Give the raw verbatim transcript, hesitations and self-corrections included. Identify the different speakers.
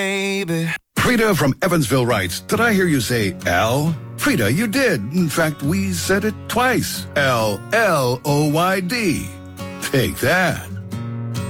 Speaker 1: baby.
Speaker 2: Frida from Evansville writes, did I hear you say L? Frida, you did. In fact, we said it twice. L L O Y D. Take that.